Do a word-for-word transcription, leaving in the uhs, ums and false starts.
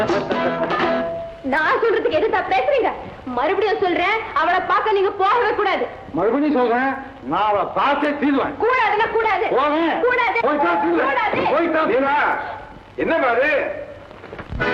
நான் சொல்றதுக்கு எதுதா பேசுறீங்க? மறுபடியும் சொல்றேன், அவளை பார்க்க நீங்க போகவே கூடாது. மறுபடியும் சொல்றேன், நான் அவளை பார்த்தே தீர்வேன். கூடாதுன்னா கூடாது. போவேன். கூடாது. போய்தான் தீர்வேன். கூடாது. போய்தான். என்ன பாரு